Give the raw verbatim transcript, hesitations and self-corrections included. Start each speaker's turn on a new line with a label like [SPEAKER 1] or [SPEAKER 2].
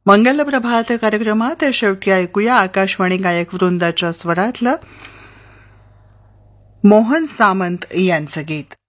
[SPEAKER 1] मंगल प्रभात कार्यक्रमात शेवटी ऐकूया आकाशवाणी गायक वृंदाच्या स्वरातलं मोहन सामंत यांचं गीत.